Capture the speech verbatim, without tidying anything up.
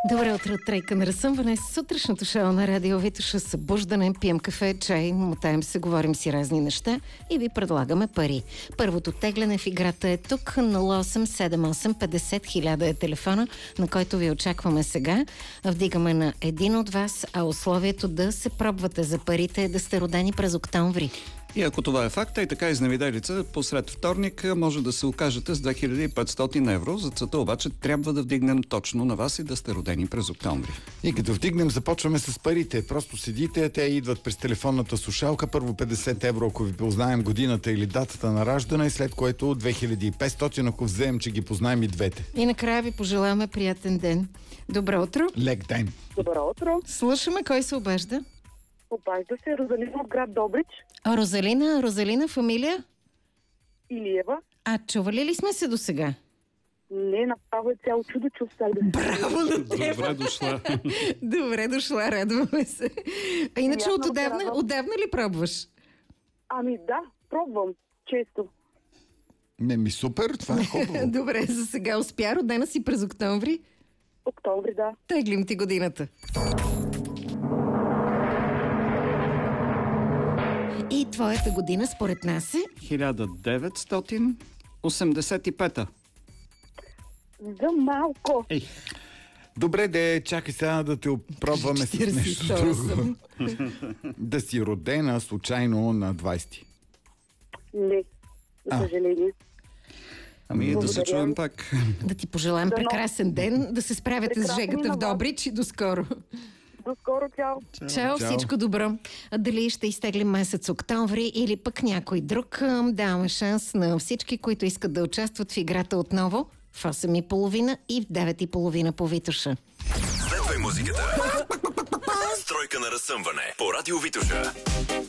Добро утро, тройка на разсъмване. Сутрешното шоу на Радио Витоша, събуждане, пием кафе, чай, мотаем се, говорим си разни неща и ви предлагаме пари. Първото тегляне в играта е тук. нула осем седем осем петдесет хиляда е телефона, на който ви очакваме сега. Вдигаме на един от вас, а условието да се пробвате за парите е да сте родени през октомври. И ако това е факта и така изневиделица, посред вторник може да се окажете с две хиляди и петстотин евро. За целта обаче трябва да вдигнем точно на вас и да сте родени през октомври. И като вдигнем, започваме с парите. Просто седите, те идват през телефонната слушалка. Първо петдесет евро, ако ви познаем годината или датата на раждане, след което две хиляди и петстотин, ако вземем, че ги познаем и двете. И накрая ви пожелаваме приятен ден. Добро утро. Лек ден. Добро утро. Слушаме кой се обажда. Обажда се Розалина от град Добрич. А, Розалина, Розалина, фамилия? Илиева. А, чували ли сме се до сега? Не, направо е цяло чудо, че успях да се... Браво на теб! Добре дошла. Добре дошла, радваме се. А иначе Приятно от да отдавна, радвам. отдавна ли пробваш? Ами да, пробвам. Често. Не ми супер, това е хубаво. Добре, за сега успя. Родена си през октомври. Октомври, да. Теглим ти годината. И твоята година според нас е... хиляда деветстотин осемдесет и пета. За малко. Ей, Добре, де, чакай сега да те пробваме с нещо четиридесет и осем. друго. Да си родена случайно на двайсети. Не, за А. съжаление. ами да се Благодаря. чуем пак. Да ти пожелаем Дано. прекрасен ден, да се справяте с Прекрасен и жегата на в вас. Добрич и до скоро. До скоро, чао. Чао, Чао. всичко добро. А дали ще изтеглим месец октомври или пък някой друг, ам, даваме шанс на всички, които искат да участват в играта отново в осем и половина и в девет и половина по Витоша. Следвай музиката. Стройка на разсъмване по Радио Витоша.